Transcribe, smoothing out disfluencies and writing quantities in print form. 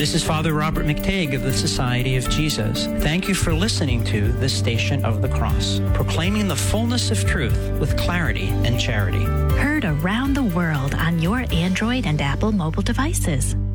This is Father Robert McTague of the Society of Jesus. Thank you for listening to the Station of the Cross, proclaiming the fullness of truth with clarity and charity. Heard around the world on your Android and Apple mobile devices.